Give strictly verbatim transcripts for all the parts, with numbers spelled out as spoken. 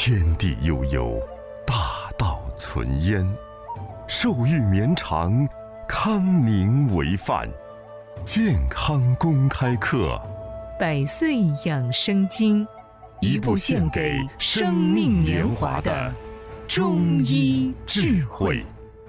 天地悠悠，大道存焉。寿育绵长，康宁为范。健康公开课， 百岁养生经，一部献给生命年华的中医智慧。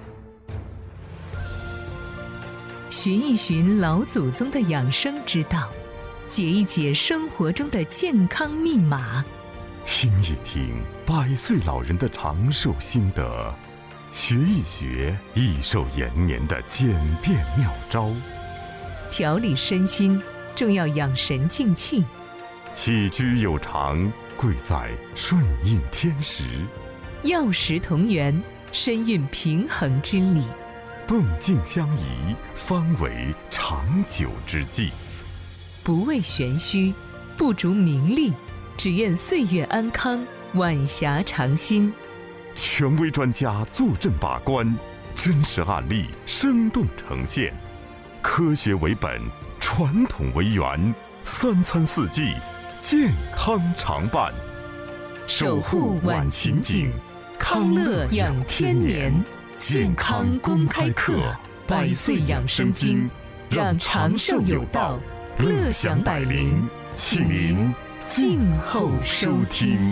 寻一寻老祖宗的养生之道，解一解生活中的健康密码， 听一听百岁老人的长寿心得，学一学益寿延年的简便妙招。 调理身心，重要养神静气。 起居有常，贵在顺应天时。 药食同源，深蕴平衡之理。 动静相宜，方为长久之计。 不为玄虚，不逐名利，只愿岁月安康，晚霞长新。 权威专家坐镇把关，真实案例生动呈现。科学为本，传统为源，三餐四季，健康常伴。 守护晚晴景，康乐养天年。健康公开课，百岁养生经，让长寿有道，乐享百龄，请您静候收听。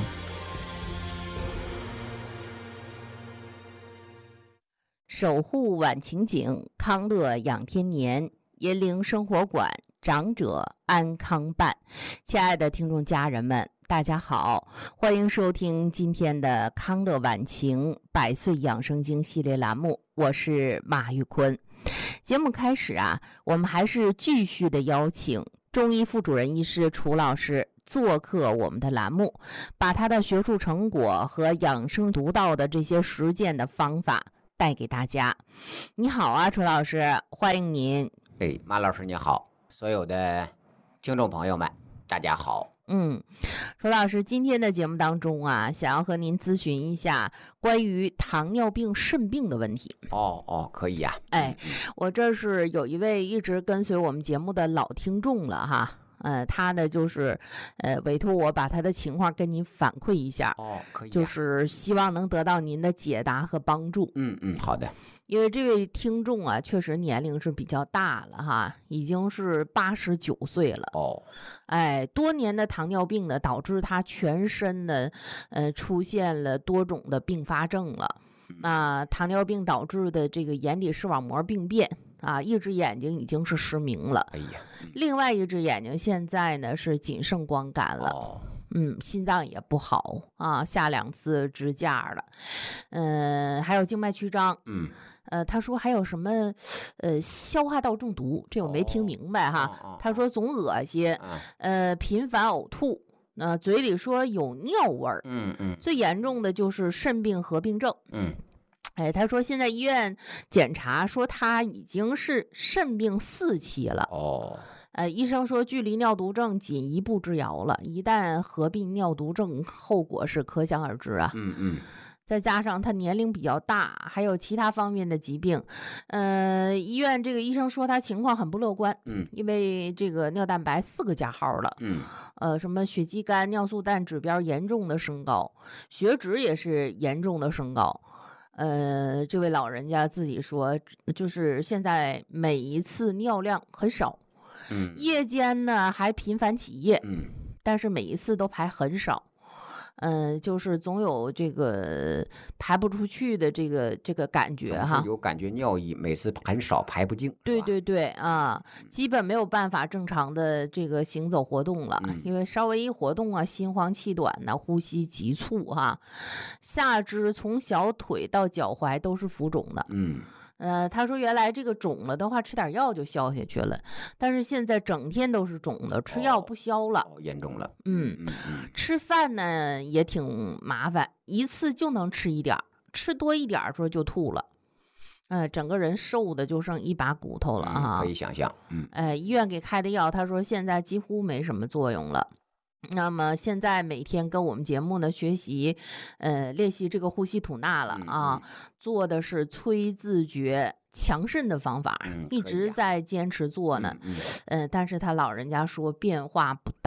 守护晚晴景，康乐养天年，银铃生活馆，长者安康伴。亲爱的听众家人们，大家好，欢迎收听今天的康乐晚晴百岁养生经系列栏目，我是马玉坤。节目开始啊，我们还是继续的邀请中医副主任医师楚老师做客我们的栏目，把他的学术成果和养生独到的这些实践的方法带给大家。你好啊，楚老师，欢迎您。 哎，马老师你好，所有的听众朋友们大家好。 嗯，楚老师，今天的节目当中啊，想要和您咨询一下关于糖尿病肾病的问题。 哦哦，可以呀、啊。 哎，我这是有一位一直跟随我们节目的老听众了哈。呃，他呢就是呃委托我把他的情况跟您反馈一下。 哦，可以、啊。 就是希望能得到您的解答和帮助。 嗯嗯，好的。 因为这位听众啊，确实年龄是比较大了哈，已经是八十九岁了。 哦， 哎，多年的糖尿病呢，导致他全身呢，呃，出现了多种的并发症了。那糖尿病导致的这个眼底视网膜病变啊，一只眼睛已经是失明了。 哎呀， 另外一只眼睛现在呢是仅剩光感了。 哦。 嗯，心脏也不好啊，下两次支架了，嗯、呃，还有静脉曲张， 嗯， 呃，他说还有什么，呃，消化道中毒，这我没听明白哈。 哦哦、 他说总恶心， 哦、 呃，频繁呕吐，那、呃、嘴里说有尿味儿， 嗯嗯， 最严重的就是肾病合并症， 嗯。 哎，他说现在医院检查说他已经是肾病四期了。 哦。 呃，医生说距离尿毒症仅一步之遥了，一旦合并尿毒症，后果是可想而知啊。 嗯嗯。 再加上他年龄比较大，还有其他方面的疾病，呃，医院这个医生说他情况很不乐观。 嗯。 因为这个尿蛋白四个加号了。 嗯。 呃，什么血肌酐、尿素氮指标严重的升高，血脂也是严重的升高。呃，这位老人家自己说，就是现在每一次尿量很少。 嗯， 夜间呢还频繁起夜， 嗯， 但是每一次都排很少，嗯、呃，就是总有这个排不出去的这个这个感觉哈， 有感觉尿意，每次很少排不净。 对对对啊，基本没有办法正常的这个行走活动了， 嗯、 因为稍微一活动啊，心慌气短呐、啊，呼吸急促哈，下肢从小腿到脚踝都是浮肿的， 嗯。 呃，他说原来这个肿了的话，吃点药就消下去了，但是现在整天都是肿的，吃药不消了， 哦，严重了。 嗯嗯嗯， 吃饭呢也挺麻烦，一次就能吃一点，吃多一点说就吐了，呃，整个人瘦的就剩一把骨头了啊、 嗯，可以想象。嗯， 哎，医院给开的药，他说现在几乎没什么作用了。那么现在每天跟我们节目呢学习，呃，练习这个呼吸吐纳了啊， 嗯嗯、 做的是催自觉强肾的方法， 嗯、 一直在坚持做呢。 嗯嗯呃，但是他老人家说变化不大。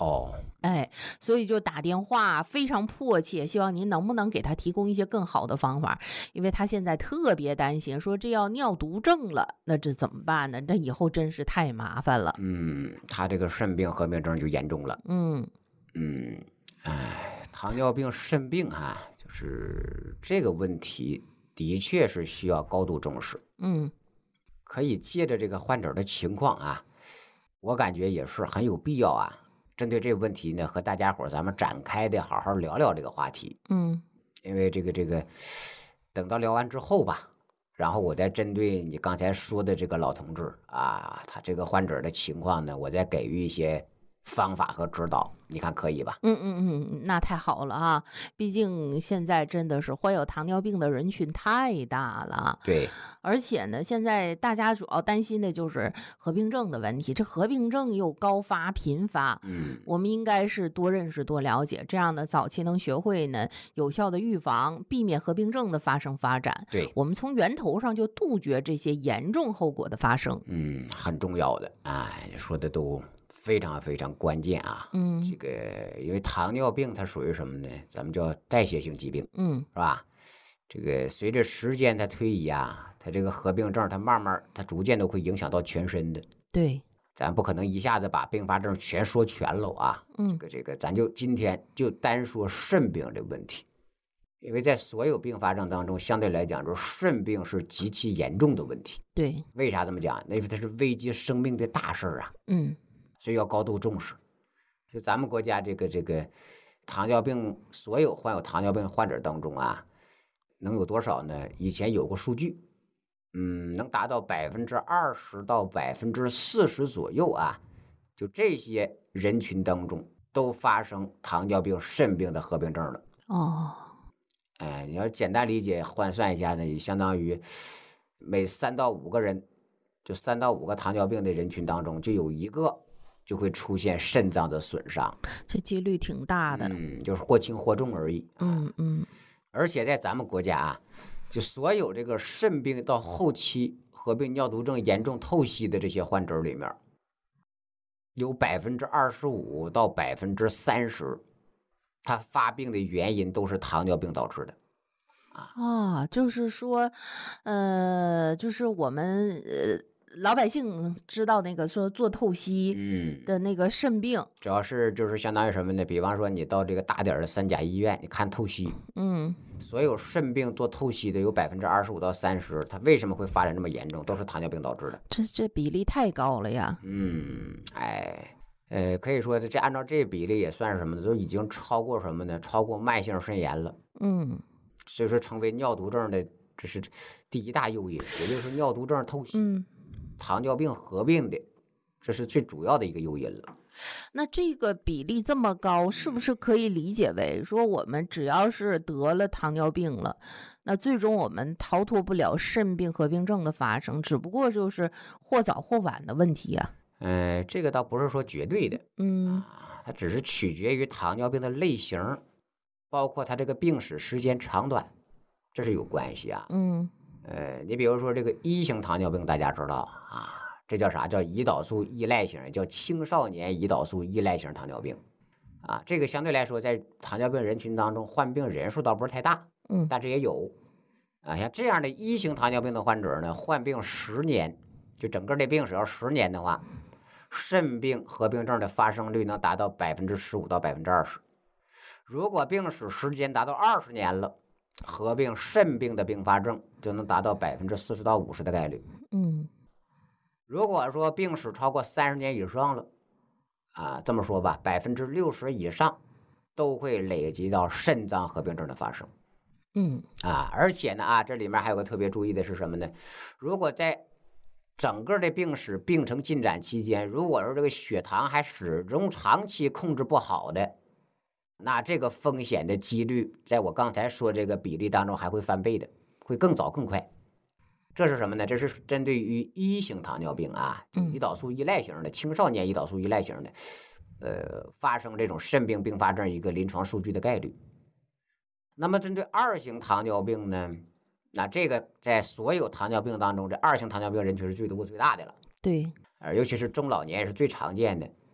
哦， 哎，所以就打电话非常迫切，希望您能不能给他提供一些更好的方法，因为他现在特别担心，说这要尿毒症了，那这怎么办呢？这以后真是太麻烦了。 嗯，他这个肾病合并症就严重了。 嗯嗯，哎，糖尿病肾病哈、就是这个问题的确是需要高度重视。 嗯可以借着这个患者的情况啊，我感觉也是很有必要啊。针对这个问题呢，和大家伙儿咱们展开的好好聊聊这个话题。 嗯因为这个这个，等到聊完之后吧，然后我再针对你刚才说的这个老同志啊，他这个患者的情况呢，我再给予一些方法和指导，你看可以吧？ 嗯嗯嗯，那太好了啊！毕竟现在真的是患有糖尿病的人群太大了， 对， 而且呢，现在大家主要担心的就是合并症的问题。这合并症又高发频发， 嗯， 我们应该是多认识、多了解，这样呢，早期能学会呢有效的预防，避免合并症的发生发展。 对， 我们从源头上就杜绝这些严重后果的发生。 嗯，很重要的，哎，说的都非常非常关键啊。 嗯这个因为糖尿病它属于什么呢？咱们叫代谢性疾病， 嗯是吧？这个随着时间的推移啊，它这个合并症它慢慢它逐渐都会影响到全身的。 对， 咱不可能一下子把并发症全说全了啊。 嗯这个这个，咱就今天就单说肾病这问题，因为在所有并发症当中，相对来讲，就是肾病是极其严重的问题。 对， 为啥这么讲？那因为它是危及生命的大事儿啊， 嗯所以要高度重视。就咱们国家这个这个糖尿病，所有患有糖尿病患者当中啊，能有多少呢？以前有过数据，嗯，能达到百分之二十到百分之四十左右啊。就这些人群当中，都发生糖尿病、肾病的合并症了。 哦， 哎，你要简单理解换算一下呢，也相当于每三到五个人，就三到五个糖尿病的人群当中，就有一个就会出现肾脏的损伤。 这几率挺大的。 嗯，就是或轻或重而已。 嗯嗯而且在咱们国家啊，就所有这个肾病到后期合并尿毒症严重透析的这些患者里面，有百分之二十五到百分之三十，他发病的原因都是糖尿病导致的。 啊，就是说，呃，就是我们呃老百姓知道那个说做透析嗯， 的那个肾病， 主要是就是相当于什么呢？比方说你到这个大点儿的三甲医院，你看透析， 嗯所有肾病做透析的有百分之二十五到三十，它为什么会发展这么严重？都是糖尿病导致的。 这这比例太高了呀。 嗯，哎，呃，可以说这按照这比例也算是什么呢？都已经超过什么呢？超过慢性肾炎了。 嗯所以说，成为尿毒症的这是第一大诱因，也就是尿毒症透析、 嗯， 糖尿病合并的，这是最主要的一个诱因了。 那这个比例这么高，是不是可以理解为说我们只要是得了糖尿病了，那最终我们逃脱不了肾病合并症的发生，只不过就是或早或晚的问题啊。 嗯、这个倒不是说绝对的嗯啊，它只是取决于糖尿病的类型，包括它这个病史时间长短，这是有关系啊。 嗯呃，你比如说这个一型糖尿病，大家知道啊，这叫啥？叫胰岛素依赖型，叫青少年胰岛素依赖型糖尿病啊。这个相对来说，在糖尿病人群当中，患病人数倒不是太大， 嗯但是也有啊。像这样的一型糖尿病的患者呢，患病十年，就整个的病史要十年的话，肾病合并症的发生率能达到百分之十五到百分之二十。如果病史时间达到二十年了，合并肾病的并发症就能达到百分之四十到五十的概率。 嗯如果说病史超过三十年以上了，啊，这么说吧，百分之六十以上都会累积到肾脏合并症的发生。 嗯啊，而且呢啊，这里面还有个特别注意的是什么呢？如果在整个的病史病程进展期间，如果说这个血糖还始终长期控制不好的，那这个风险的几率，在我刚才说这个比例当中还会翻倍的，会更早更快。这是什么呢？这是针对于一型糖尿病啊，就胰岛素依赖型的青少年胰岛素依赖型的，呃，发生这种肾病并发症一个临床数据的概率。那么针对二型糖尿病呢，那这个在所有糖尿病当中，这二型糖尿病人群是最多最大的了， 对， 呃，尤其是中老年也是最常见的。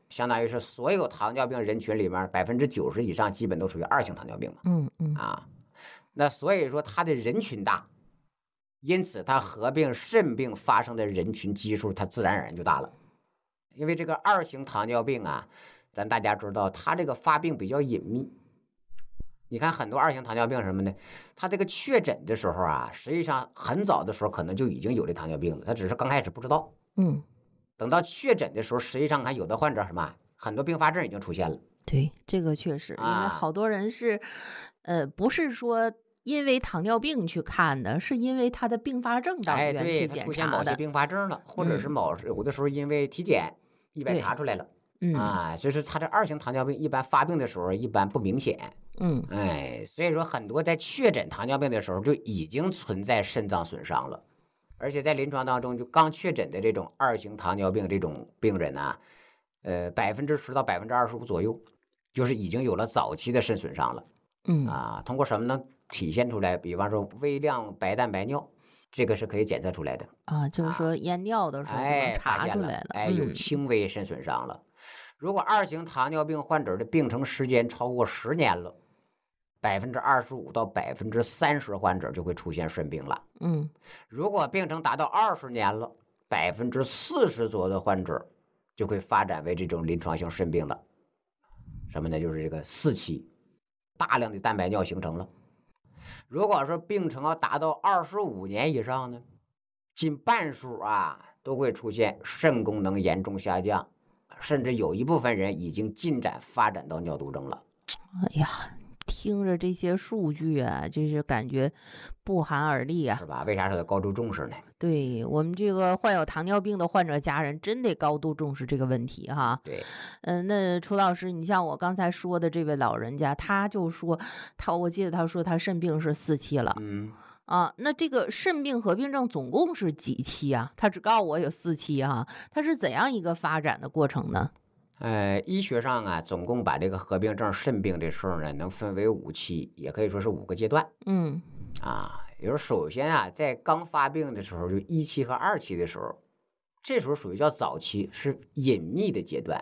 相当于是所有糖尿病人群里面百分之九十以上基本都属于二型糖尿病嘛。 嗯嗯啊，那所以说它的人群大，因此它合并肾病发生的人群基数它自然而然就大了。因为这个二型糖尿病啊，咱大家知道它这个发病比较隐秘。你看很多二型糖尿病什么呢？它这个确诊的时候啊，实际上很早的时候可能就已经有这糖尿病了，他只是刚开始不知道。 嗯， 等到确诊的时候，实际上看有的患者什么，很多并发症已经出现了。 对，这个确实，因为啊好多人是，呃，不是说因为糖尿病去看的，是因为他的并发症到医哎， 院对， 去检他出现查的。 某些并发症了，或者是嗯某有的时候因为体检意外对查出来了。 嗯啊，所以说他这二型糖尿病一般发病的时候一般不明显。 嗯哎，所以说很多在确诊糖尿病的时候就已经存在肾脏损伤了，而且在临床当中，就刚确诊的这种二型糖尿病这种病人呢、呃，百分之十到百分之二十五左右，就是已经有了早期的肾损伤了。 嗯啊，通过什么能体现出来？比方说微量白蛋白尿，这个是可以检测出来的。 啊，就是说验尿的时候就能哎，发现了， 查出来了。 哎，有嗯轻微肾损伤了。如果二型糖尿病患者的病程时间超过十年了，百分之二十五到百分之三十患者就会出现肾病了。 嗯如果病程达到二十年了，百分之四十左右的患者就会发展为这种临床性肾病了。什么呢？就是这个四期，大量的蛋白尿形成了。如果说病程要达到二十五年以上呢，近半数啊都会出现肾功能严重下降，甚至有一部分人已经进展发展到尿毒症了。 哎呀，听着这些数据啊，就是感觉不寒而栗啊是。吧？为啥说得高度重视呢？ 对我们这个患有糖尿病的患者家人，真得高度重视这个问题哈。 对， 嗯，那楚老师，你像我刚才说的这位老人家，他就说他，我记得他说他肾病是四期了。 嗯， 啊，那这个肾病合并症总共是几期啊？他只告诉我有四期哈，它是怎样一个发展的过程呢？ 呃，医学上啊，总共把这个合并症肾病这事儿呢，能分为五期，也可以说是五个阶段嗯啊。也就是首先啊，在刚发病的时候，就一期和二期的时候，这时候属于叫早期，是隐秘的阶段。